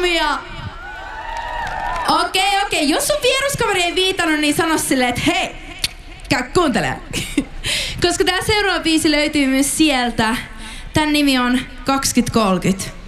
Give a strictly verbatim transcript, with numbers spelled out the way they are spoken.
hommia! Okei, okay, okei. Okay. Jos sun vieruskaveri ei viitannut, niin sano silleen, että hei, käy kuuntele. Koska tää seuraava biisi löytyy myös sieltä. Tän nimi on kaksikymmentä kolmekymmentä.